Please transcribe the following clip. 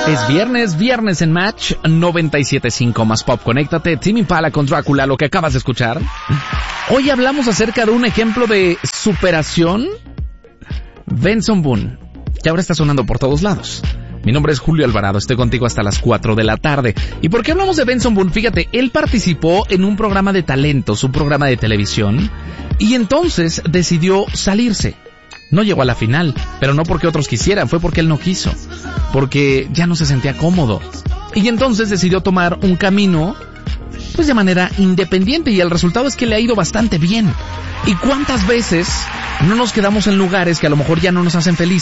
Es viernes en Match 97.5 más Pop. Conéctate, Tame Impala con Drácula, lo que acabas de escuchar. Hoy hablamos acerca de un ejemplo de superación, Benson Boone, que ahora está sonando por todos lados. Mi nombre es Julio Alvarado, estoy contigo hasta las 4 de la tarde. ¿Y por qué hablamos de Benson Boone? Fíjate, él participó en un programa de talentos, un programa de televisión, y entonces decidió salirse. No llegó a la final, pero no porque otros quisieran, fue porque él no quiso, porque ya no se sentía cómodo. Y entonces decidió tomar un camino, pues de manera independiente, y el resultado es que le ha ido bastante bien. ¿Y cuántas veces no nos quedamos en lugares que a lo mejor ya no nos hacen felices?